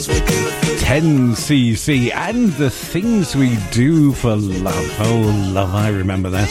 10cc and the things we do for love. Oh, love, I remember that.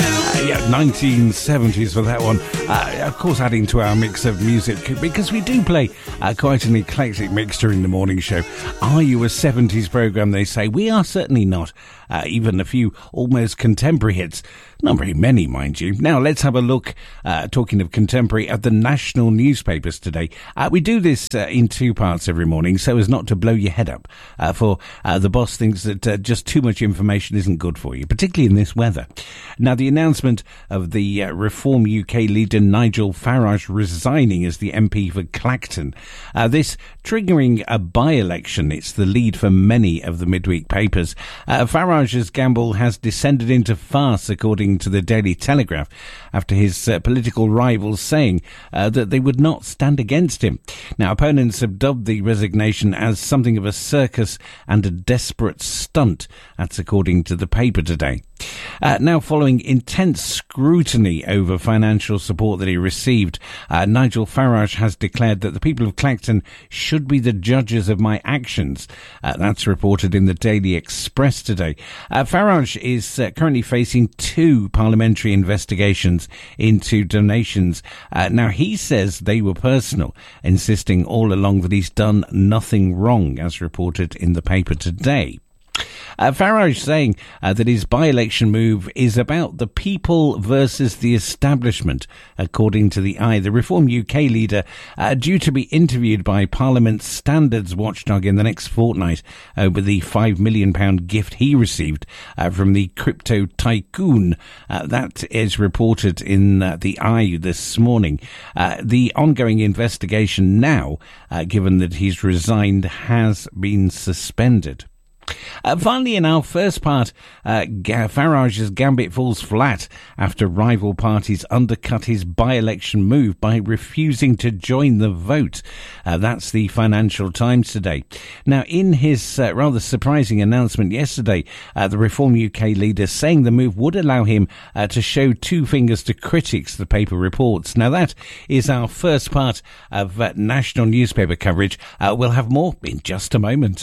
1970s for that one. Of course, adding to our mix of music, because we do play quite an eclectic mix during the morning show. Are you a 70s programme, they say? We are certainly not. Even a few almost contemporary hits. Not very many, mind you. Now, let's have a look, talking of contemporary, at the national newspapers today. We do this in two parts every morning, so as not to blow your head up, for the boss thinks that just too much information isn't good for you, particularly in this weather. Now, the announcement of the Reform UK leader Nigel Farage resigning as the MP for Clacton, this triggering a by-election. It's the lead for many of the midweek papers. Farage's gamble has descended into farce, according to the Daily Telegraph, after his political rivals saying that they would not stand against him. Now, opponents have dubbed the resignation as something of a circus and a desperate stunt. That's according to the paper today. Now, following intense scrutiny over financial support that he received, Nigel Farage has declared that the people of Clacton should be the judges of my actions. That's reported in the Daily Express today. Farage is currently facing two parliamentary investigations into donations. Now, he says they were personal, insisting all along that he's done nothing wrong, as reported in the paper today. Farage saying that his by-election move is about the people versus the establishment, according to the Eye. The Reform UK leader, due to be interviewed by Parliament's standards watchdog in the next fortnight over the £5 million gift he received from the crypto tycoon. That is reported in the Eye this morning. The ongoing investigation now, given that he's resigned, has been suspended. Finally, in our first part, Farage's gambit falls flat after rival parties undercut his by-election move by refusing to join the vote. That's the Financial Times today. Now, in his rather surprising announcement yesterday, the Reform UK leader saying the move would allow him to show two fingers to critics, the paper reports. Now, that is our first part of national newspaper coverage. We'll have more in just a moment.